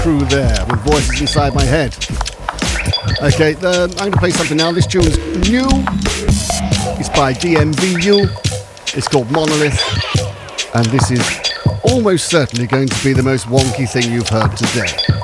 crew there with voices inside my head. Okay, I'm going to play something now. This tune is new. It's by DMVU. It's called Monolith. And this is almost certainly going to be the most wonky thing you've heard today.